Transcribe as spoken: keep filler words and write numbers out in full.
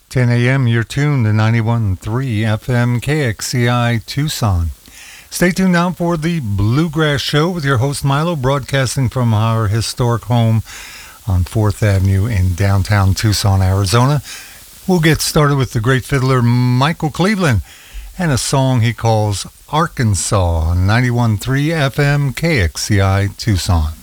ten a.m. You're tuned to ninety-one point three F M K X C I Tucson. Stay tuned now for the Bluegrass Show with your host Milo, broadcasting from our historic home on fourth Avenue in downtown Tucson, Arizona. We'll get started with the great fiddler Michael Cleveland and a song he calls Arkansas on ninety-one point three F M K X C I Tucson.